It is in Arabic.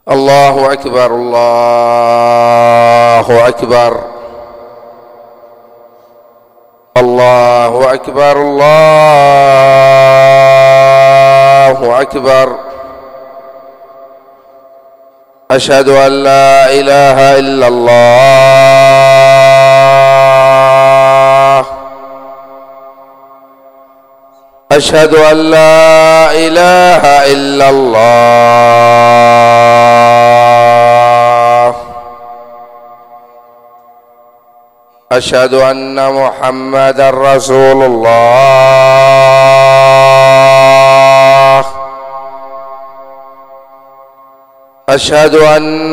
الله أكبر الله أكبر الله أكبر الله أكبر. أشهد أن لا إله إلا الله. أشهد أن لا إله إلا الله. أشهد أن محمدا رسول الله. أشهد أن